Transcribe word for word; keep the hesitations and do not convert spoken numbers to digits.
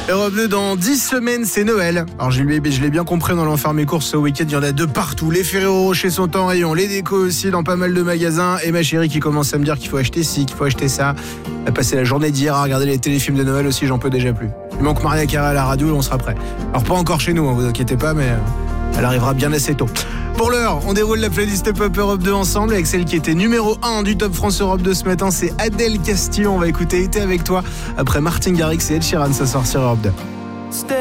Europe deux, dans dix semaines, c'est Noël. Alors je l'ai, je l'ai bien compris, dans l'enfer mes courses ce week-end, il y en a de partout. Les Ferrero Rocher sont en rayon, les décos aussi dans pas mal de magasins. Et ma chérie qui commence à me dire qu'il faut acheter ci, qu'il faut acheter ça. Elle a passé la journée d'hier à regarder les téléfilms de Noël aussi, j'en peux déjà plus. Il manque Maria Carey à la radio et on sera prêt. Alors pas encore chez nous, hein, vous inquiétez pas, mais elle arrivera bien assez tôt. Pour l'heure, on déroule la playlist Pop Europe deux ensemble avec celle qui était numéro un du Top France Europe deux ce matin, c'est Adèle Castillo. On va écouter Été avec toi après Martin Garrix et Ed Sheeran ce soir sur Europe deux.